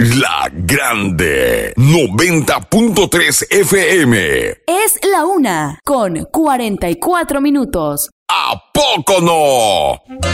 La Grande 90.3 FM. Es la 1:44 minutos. ¿A poco no?